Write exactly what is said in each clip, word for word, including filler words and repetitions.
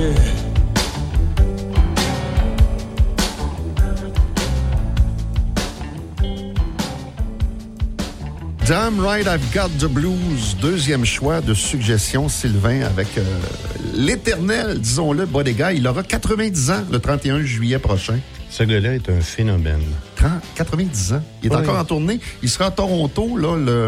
yeah. Damn Right I've Got the Blues, deuxième choix de suggestion, Sylvain, avec euh, l'éternel, disons-le, Buddy Guy. Il aura quatre-vingt-dix ans le trente et un juillet prochain. Ce gars-là est un phénomène. trente, quatre-vingt-dix ans. Il est oui. encore en tournée. Il sera à Toronto, là, le,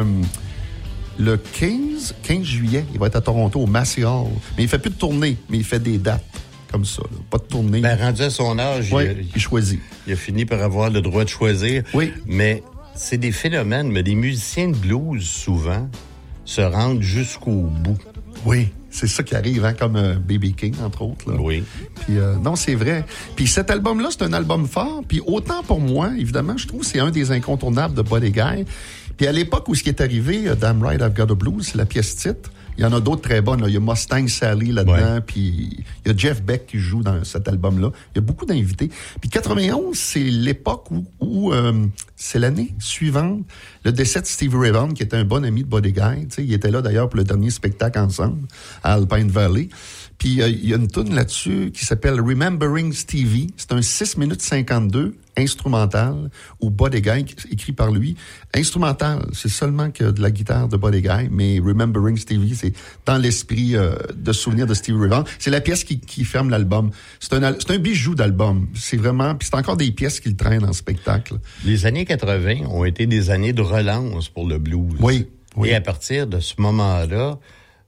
le quinze, quinze juillet. Il va être à Toronto, au Massey Hall. Mais il fait plus de tournée, mais il fait des dates comme ça. Là. Pas de tournée. Ben, rendu à son âge, oui, il, a, il choisit. Il a fini par avoir le droit de choisir. Oui. Mais c'est des phénomènes, mais des musiciens de blues, souvent, se rendent jusqu'au bout. Oui, c'est ça qui arrive, hein, comme euh, B B King, entre autres. Là. Oui. Puis, euh, non, c'est vrai. Puis cet album-là, c'est un album fort. Puis autant pour moi, évidemment, je trouve que c'est un des incontournables de Buddy Guy. Puis à l'époque où ce qui est arrivé, uh, Damn Right I've Got the Blues, c'est la pièce titre. Il y en a d'autres très bonnes. Là. Il y a Mustang Sally là-dedans, ouais. Puis il y a Jeff Beck qui joue dans cet album-là. Il y a beaucoup d'invités. Puis quatre-vingt-onze, c'est l'époque où, où euh, c'est l'année suivante, le décès de Stevie Ray Vaughan, qui était un bon ami de Buddy Guy. T'sais, il était là d'ailleurs pour le dernier spectacle ensemble à Alpine Valley. Puis euh, il y a une toune là-dessus qui s'appelle Remembering Stevie. C'est un six minutes cinquante-deux instrumental ou Buddy Guy écrit par lui. Instrumental, c'est seulement que de la guitare de Buddy Guy, mais Remembering Stevie, c'est dans l'esprit euh, de souvenir de Stevie Ray Vaughan. C'est la pièce qui, qui ferme l'album. C'est un, c'est un bijou d'album. C'est vraiment, puis c'est encore des pièces qu'il traîne en spectacle. Les années quatre-vingt ont été des années de relance pour le blues. Oui. oui. Et à partir de ce moment-là,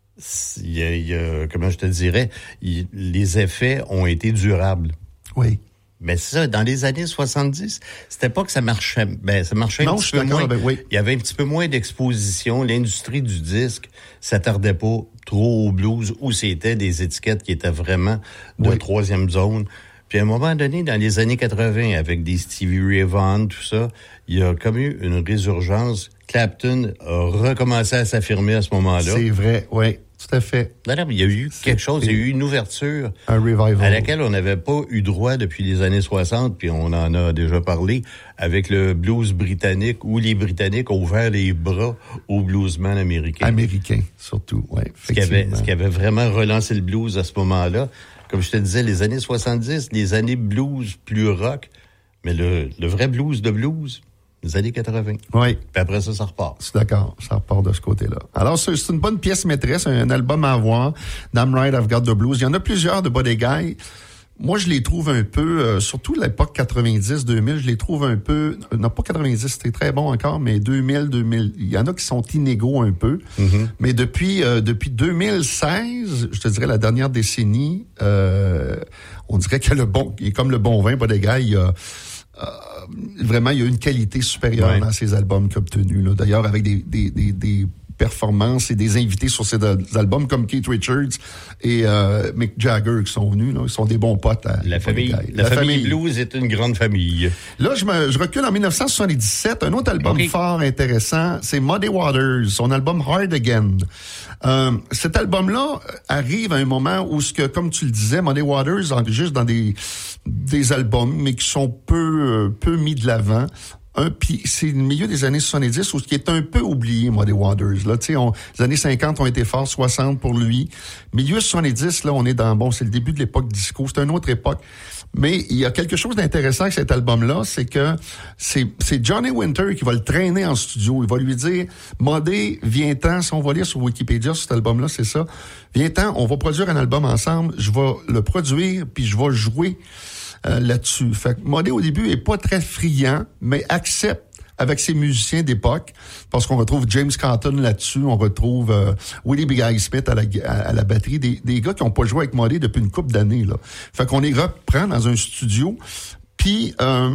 il y a, il y a, comment je te dirais, il, les effets ont été durables. Oui. Mais ça, dans les années soixante-dix, c'était pas que ça marchait. Ben, ça marchait non, un petit peu moins. Ben, oui. Il y avait un petit peu moins d'exposition. L'industrie du disque s'attardait pas trop au blues, où c'était des étiquettes qui étaient vraiment de oui. troisième zone. Puis à un moment donné, dans les années quatre-vingt, avec des Stevie Ray Vaughan, tout ça, il y a comme eu une résurgence. Clapton a recommencé à s'affirmer à ce moment-là. C'est vrai, oui. Tout à fait. Non, non, mais il y a eu quelque chose, il y a eu une ouverture un revival. À laquelle on n'avait pas eu droit depuis les années soixante, puis on en a déjà parlé, avec le blues britannique, où les Britanniques ont ouvert les bras aux bluesmen américains. Américains, surtout, oui. Ce qui avait, ce qui avait vraiment relancé le blues à ce moment-là. Comme je te disais, les années soixante-dix, les années blues plus rock, mais le, le vrai blues de blues, les années quatre-vingt. Oui. Puis après ça, ça repart. Je suis d'accord, ça repart de ce côté-là. Alors, c'est, c'est une bonne pièce maîtresse, un album à voir. Damn Right I've Got the Blues. Il y en a plusieurs de Buddy Guy. Moi, je les trouve un peu, euh, surtout l'époque quatre-vingt-dix deux mille, je les trouve un peu, euh, non pas quatre-vingt-dix, c'était très bon encore, mais deux mille, deux mille, il y en a qui sont inégaux un peu. Mm-hmm. Mais depuis euh, depuis deux mille seize, je te dirais la dernière décennie, euh, on dirait qu'il y a le bon, il est comme le bon vin, Buddy Guy, il y a Euh, vraiment, il y a une qualité supérieure ouais. dans ces albums qu'il a obtenus. Là. D'ailleurs, avec des, des, des, des performances et des invités sur ces albums comme Keith Richards et euh, Mick Jagger qui sont venus. Là. Ils sont des bons potes. À la famille, la, la famille, famille blues est une grande famille. Là, je, me, je recule en dix-neuf cent soixante-dix-sept. Un autre album okay. fort intéressant, c'est Muddy Waters, son album Hard Again. Euh, cet album-là arrive à un moment où, ce que, comme tu le disais, Muddy Waters enregistre dans des, des albums, mais qui sont peu, peu mis de l'avant. Un, puis c'est le milieu des années soixante-dix où ce qui est un peu oublié, Muddy Waters. Là, tu sais, les années cinquante ont été forts, soixante pour lui. Milieu soixante-dix, là, on est dans, bon, c'est le début de l'époque disco, c'est une autre époque. Mais il y a quelque chose d'intéressant avec cet album-là, c'est que c'est, c'est Johnny Winter qui va le traîner en studio. Il va lui dire, Muddy, viens-t'en, si on va lire sur Wikipédia sur cet album-là, c'est ça. Viens-t'en, on va produire un album ensemble, je vais le produire, puis je vais jouer Euh, là-dessus. Fait que Muddy, au début, est pas très friand, mais accepte avec ses musiciens d'époque, parce qu'on retrouve James Cotton là-dessus, on retrouve euh, Willie Big Eye Smith à la, à, à la batterie, des, des gars qui ont pas joué avec Muddy depuis une couple d'années, là. Fait qu'on les reprend dans un studio, puis euh,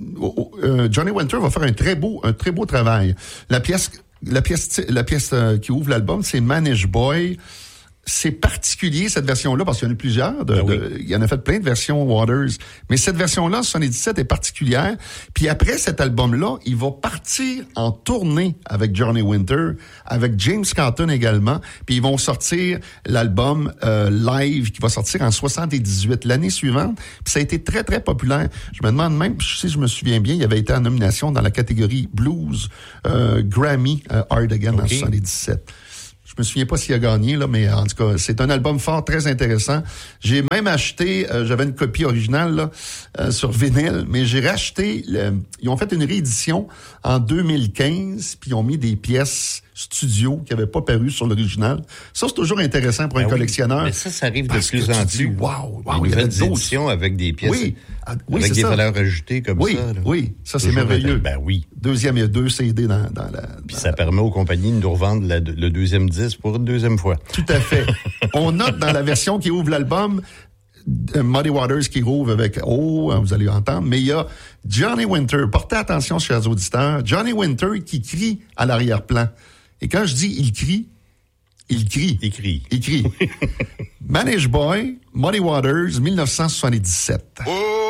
euh, Johnny Winter va faire un très beau, un très beau travail. La pièce, la pièce, la pièce euh, qui ouvre l'album, c'est Manish Boy. C'est particulier, cette version-là, parce qu'il y en a plusieurs. De, ben oui. de, il y en a fait plein de versions Waters. Mais cette version-là, soixante-dix-sept, est particulière. Puis après cet album-là, il va partir en tournée avec Johnny Winter, avec James Cotton également. Puis ils vont sortir l'album euh, live qui va sortir en soixante-dix-huit, l'année suivante. Puis ça a été très, très populaire. Je me demande même, si je me souviens bien, il avait été en nomination dans la catégorie Blues euh, Grammy euh, Hard Again okay. en soixante-dix-sept. Je me souviens pas s'il a gagné, là, mais en tout cas, c'est un album fort, très intéressant. J'ai même acheté, euh, j'avais une copie originale là, euh, sur vinyle, mais j'ai racheté, le, ils ont fait une réédition en deux mille quinze, puis ils ont mis des pièces studio qui n'avaient pas paru sur l'original. Ça, c'est toujours intéressant pour ben un oui, collectionneur. Mais ça, ça arrive de plus en plus. Wow, wow, les nouvelles éditions avec des pièces, oui, oui, avec des ça. valeurs ajoutées comme oui, ça. Là. Oui, ça, c'est merveilleux. Ben oui. Deuxième, il y a deux C D dans, dans la... Puis dans ça la... permet aux compagnies de nous revendre la, le deuxième disque pour une deuxième fois. Tout à fait. On note dans la version qui ouvre l'album, Muddy Waters qui rouvre avec « Oh », vous allez entendre, mais il y a Johnny Winter. Portez attention, chers auditeurs. Johnny Winter qui crie à l'arrière-plan. Et quand je dis « il crie », il crie. Il crie. Il crie. Manage Boy, Muddy Waters, dix-neuf cent soixante-dix-sept.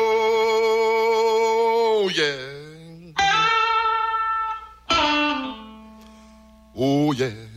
Oh, yeah. Oh, yeah.